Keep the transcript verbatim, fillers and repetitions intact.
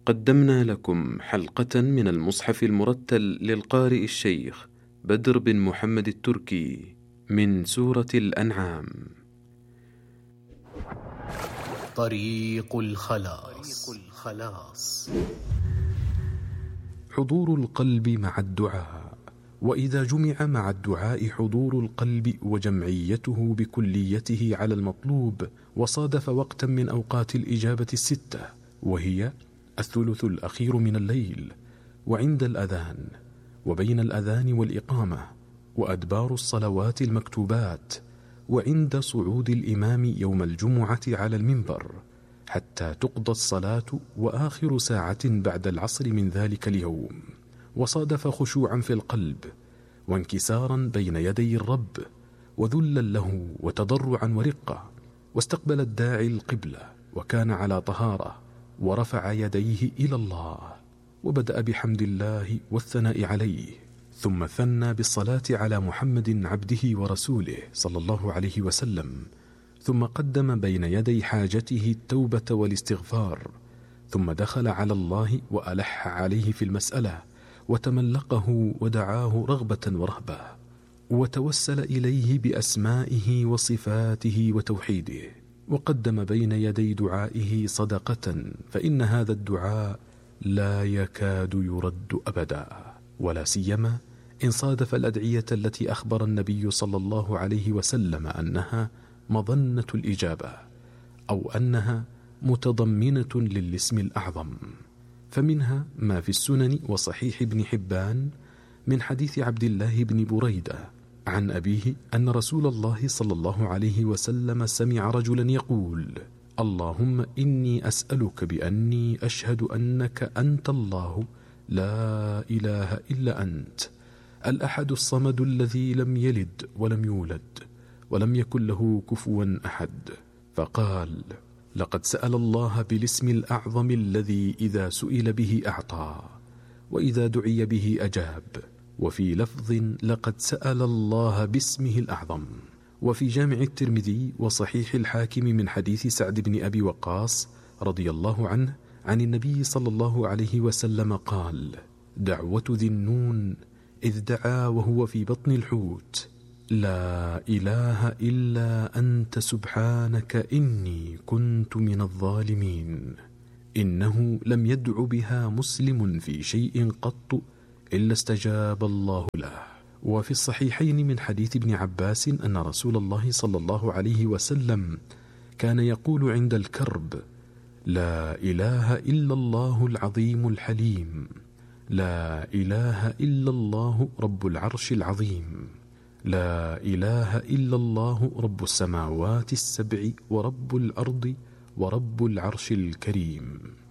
قدمنا لكم حلقة من المصحف المرتل للقارئ الشيخ بدر بن محمد التركي من سورة الأنعام. طريق الخلاص. حضور القلب مع الدعاء. وإذا جمع مع الدعاء حضور القلب وجمعيته بكليته على المطلوب، وصادف وقتا من أوقات الإجابة الستة، وهي الثلث الأخير من الليل، وعند الأذان، وبين الأذان والإقامة، وأدبار الصلوات المكتوبات، وعند صعود الإمام يوم الجمعة على المنبر حتى تقضى الصلاة، وآخر ساعة بعد العصر من ذلك اليوم. وصادف خشوعا في القلب، وانكسارا بين يدي الرب، وذلا له وتضرعا ورقة، واستقبل الداعي القبلة، وكان على طهارة، ورفع يديه إلى الله، وبدأ بحمد الله والثناء عليه، ثم ثنى بالصلاة على محمد عبده ورسوله صلى الله عليه وسلم، ثم قدم بين يدي حاجته التوبة والاستغفار، ثم دخل على الله وألح عليه في المسألة، وتملقه ودعاه رغبة ورهبة، وتوسل إليه بأسمائه وصفاته وتوحيده، وقدم بين يدي دعائه صدقة، فإن هذا الدعاء لا يكاد يرد أبدا، ولا سيما إن صادف الأدعية التي أخبر النبي صلى الله عليه وسلم أنها مظنة الإجابة، أو أنها متضمنة للاسم الأعظم. فمنها ما في السنن وصحيح ابن حبان من حديث عبد الله بن بريدة عن أبيه أن رسول الله صلى الله عليه وسلم سمع رجلا يقول: اللهم إني أسألك بأني أشهد أنك أنت الله لا إله إلا أنت الأحد الصمد الذي لم يلد ولم يولد ولم يكن له كفوا أحد. فقال: لقد سأل الله بالاسم الأعظم الذي إذا سئل به أعطى، وإذا دعي به أجاب. وفي لفظ: لقد سأل الله باسمه الأعظم. وفي جامع الترمذي وصحيح الحاكم من حديث سعد بن أبي وقاص رضي الله عنه عن النبي صلى الله عليه وسلم قال: دعوة ذي النون إذ دعا وهو في بطن الحوت: لا إله إلا أنت سبحانك إني كنت من الظالمين. إنه لم يدع بها مسلم في شيء قط إلا استجاب الله له. وفي الصحيحين من حديث ابن عباس أن رسول الله صلى الله عليه وسلم كان يقول عند الكرب: لا إله إلا الله العظيم الحليم، لا إله إلا الله رب العرش العظيم، لا إله إلا الله رب السماوات السبع ورب الأرض ورب العرش الكريم.